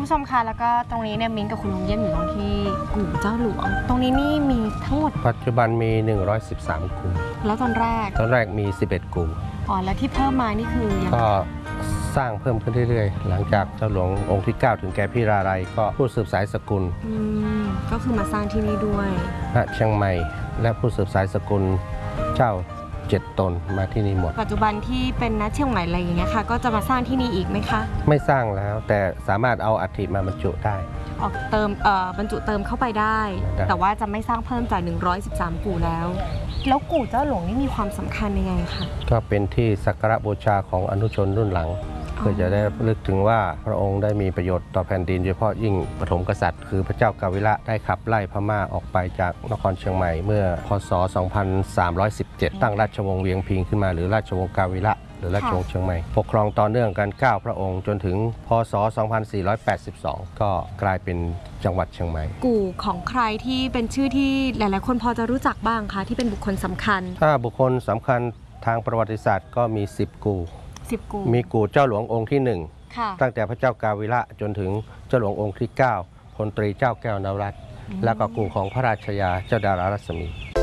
ผู้ชมคะแล้วก็ตรงนี้เนี่ยมิ้นกับคุณลุงเยี่ยมอยู่ตรงที่กู่เจ้าหลวงตรงนี้นี่มีทั้งหมดปัจจุบันมี113กู่แล้วตอนแรกมี11กู่อ๋อแล้วที่เพิ่มมานี่คือยังก็สร้างเพิ่มขึ้นเรื่อยๆหลังจากเจ้าหลวงองค์ที่9ถึงแก่พี่ราลัยก็ผู้สืบสายสกุลก็คือมาสร้างที่นี่ด้วยณเชียงใหม่และผู้สืบสายสกุลเจ้า7 ตนมาที่นี่หมดปัจจุบันที่เป็นณเชียงใหม่อะไรอย่างเงี้ยค่ะก็จะมาสร้างที่นี่อีกไหมคะไม่สร้างแล้วแต่สามารถเอาอัฐิมาบรรจุได้ออกเติมบรรจุเติมเข้าไปได้แต่ว่าจะไม่สร้างเพิ่มจาก113กู่แล้วกู่เจ้าหลวงนี่มีความสำคัญยังไงคะก็เป็นที่สักการะบูชาของอนุชนรุ่นหลังเพื่อจะได้ลึกถึงว่าพระองค์ได้มีประโยชน์ต่อแผ่นดินโดยเฉพาะยิ่งปฐมกษัตริย์คือพระเจ้ากาวิระได้ขับไล่พม่าออกไปจากนครเชียงใหม่เมื่อพศ 2317 ตั้งราชวงศ์เวียงพิงขึ้นมาหรือราชวงศ์กาวิระหรือราชวงศ์เชียงใหม่ปกครองต่อเนื่องกัน9พระองค์จนถึงพศ 2482 ก็กลายเป็นจังหวัดเชียงใหม่กู่ของใครที่เป็นชื่อที่หลายๆคนพอจะรู้จักบ้างคะที่เป็นบุคคลสำคัญถ้าบุคคลสำคัญทางประวัติศาสตร์ก็มี10กู่มีกู่เจ้าหลวงองค์ที่1ตั้งแต่พระเจ้ากาวิระจนถึงเจ้าหลวงองค์ที่9พลตรีเจ้าแก้วนวรัตน์และก็กู่ของพระราชยาเจ้าดารารัศมี